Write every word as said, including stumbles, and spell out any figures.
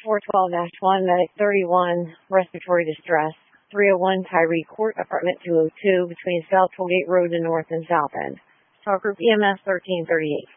four twelve dash one, medic thirty-one, respiratory distress, three oh one Tyree Court, apartment two oh two, between South Tollgate Road and North and South End. Talk group E M S thirteen thirty-eight.